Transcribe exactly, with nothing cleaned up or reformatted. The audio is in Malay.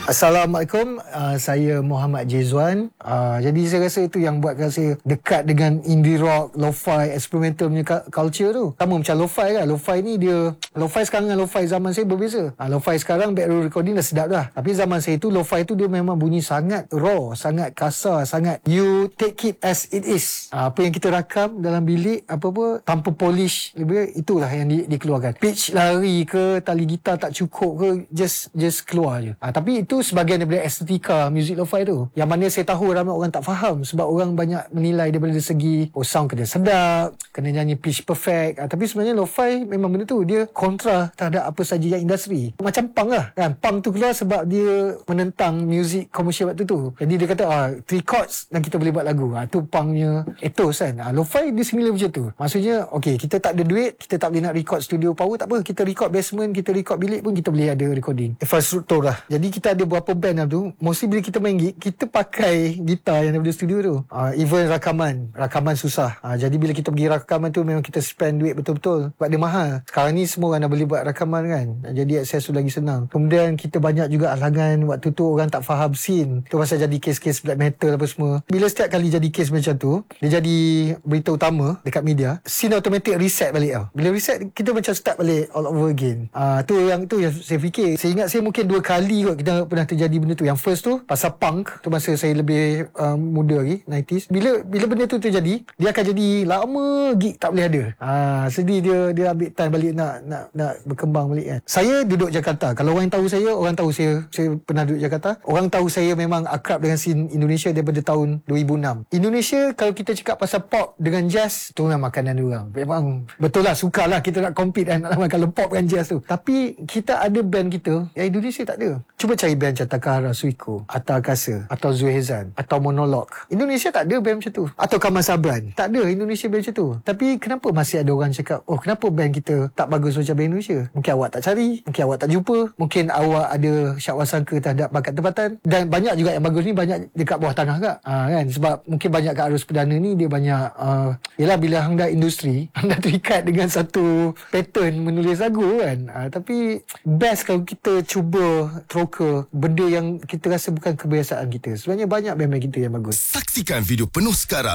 Assalamualaikum, uh, saya Muhammad Jezwan. Uh, jadi saya rasa itu yang buatkan saya dekat dengan indie rock, lo-fi, experimental punya culture tu. Sama macam lo-fi kan. Lo-fi ni dia, lo-fi sekarang dengan lo-fi zaman saya berbeza. Uh, lo-fi sekarang background recording dah sedap dah. Tapi zaman saya tu lo-fi tu dia memang bunyi sangat raw, sangat kasar, sangat you take it as it is. Uh, apa yang kita rakam dalam bilik, apa-apa, tanpa polish, lebih itulah yang di, dikeluarkan. Pitch lari ke, tali gitar tak cukup ke, just just keluar je. Uh, tapi itu sebahagian daripada estetika muzik lo-fi tu, yang mana saya tahu ramai orang tak faham sebab orang banyak menilai daripada segi oh sound kena sedap, kena nyanyi pitch perfect. ha, tapi sebenarnya lo-fi memang benda tu dia kontra terhadap apa saja yang industri. Macam punk lah kan, punk tu keluar sebab dia menentang muzik komersial waktu tu. Jadi dia kata ah, three chords dan kita boleh buat lagu. ha, tu punknya ethos kan. ha, Lo-fi dia similar macam tu. Maksudnya okay, kita tak ada duit, kita tak boleh nak record studio power, tak apa, kita record basement, kita record bilik pun kita boleh ada recording infrastruktur lah. Jadi kita ada beberapa band lah tu, mostly bila kita main gig, kita pakai gitar yang daripada studio tu. uh, Even rakaman Rakaman susah. uh, Jadi bila kita pergi rakaman tu, memang kita spend duit betul-betul sebab dia mahal. Sekarang ni semua orang dah boleh buat rakaman kan, jadi akses tu lagi senang. Kemudian kita banyak juga halangan. Waktu tu orang tak faham scene tu, pasal jadi kes-kes black metal apa semua. Bila setiap kali jadi kes macam tu, dia jadi berita utama dekat media, scene automatic reset balik tau. Bila reset, kita macam start balik all over again. uh, Tu yang tu yang saya fikir. Saya ingat saya mungkin dua kali kot kita pernah terjadi benda tu. Yang first tu pasal punk tu, masa saya lebih um, muda lagi, sembilan puluhan. Bila bila benda tu terjadi, dia akan jadi lama gig tak boleh ada. Ah, sedih dia dia ambil time balik nak nak nak berkembang balik kan. Saya duduk Jakarta. Kalau orang yang tahu saya, orang tahu saya saya pernah duduk Jakarta. Orang tahu saya memang akrab dengan scene Indonesia daripada tahun dua ribu enam. Indonesia kalau kita cakap pasal pop dengan jazz, tu memang makanan dia orang. Memang betul lah, sukarlah kita nak compete kan, nak makan pop dengan jazz tu. Tapi kita ada band kita yang Indonesia tak ada. Cuba cari band macam Takahara Suiko, Atta Akasa, atau Zuhezan, atau Monolog. Indonesia tak ada band macam tu. Atau Kamal Sabran. Tak ada Indonesia band macam tu. Tapi kenapa masih ada orang cakap, oh kenapa band kita tak bagus macam band Indonesia? Mungkin awak tak cari, mungkin awak tak jumpa, mungkin awak ada syakwa sangka terhadap bakat tempatan. Dan banyak juga yang bagus ni banyak dekat bawah tanah kak. Ha, kan? Sebab mungkin banyak kat Arus Perdana ni dia banyak uh, yelah, bila hang dah industri, hang dah terikat dengan satu pattern menulis lagu kan. Ha, tapi best kalau kita cuba troka benda yang kita rasa bukan kebiasaan kita. Sebenarnya banyak band-band kita yang bagus. Saksikan video penuh sekarang